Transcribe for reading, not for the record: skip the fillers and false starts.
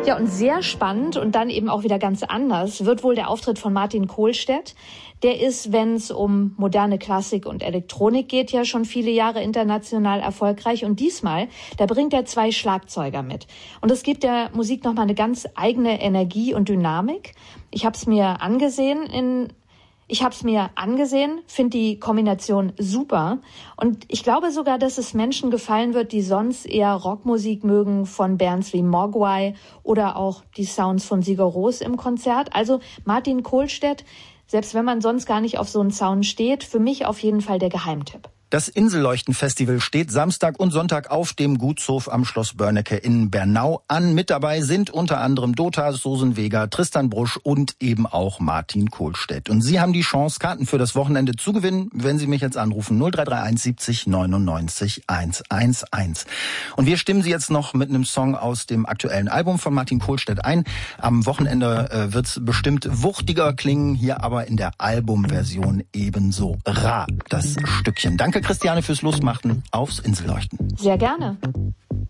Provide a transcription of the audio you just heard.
Ja, und sehr spannend und dann eben auch wieder ganz anders wird wohl der Auftritt von Martin Kohlstedt. Der ist, wenn es um moderne Klassik und Elektronik geht, ja schon viele Jahre international erfolgreich. Und diesmal, da bringt er 2 Schlagzeuger mit. Und es gibt der Musik nochmal eine ganz eigene Energie und Dynamik. Ich habe es mir angesehen, finde die Kombination super. Und ich glaube sogar, dass es Menschen gefallen wird, die sonst eher Rockmusik mögen, von Bands wie Mogwai oder auch die Sounds von Sigur Rós im Konzert. Also Martin Kohlstedt, selbst wenn man sonst gar nicht auf so einen Sound steht, für mich auf jeden Fall der Geheimtipp. Das Inselleuchten-Festival steht Samstag und Sonntag auf dem Gutshof am Schloss Börnecke in Bernau an. Mit dabei sind unter anderem Dota, Susan Vega, Tristan Brusch und eben auch Martin Kohlstedt. Und Sie haben die Chance, Karten für das Wochenende zu gewinnen, wenn Sie mich jetzt anrufen. 0331 70 99 111. Und wir stimmen Sie jetzt noch mit einem Song aus dem aktuellen Album von Martin Kohlstedt ein. Am Wochenende wird's bestimmt wuchtiger klingen, hier aber in der Albumversion ebenso rar, das Stückchen. Danke, Christiane, fürs Losmachen aufs Inselleuchten. Sehr gerne.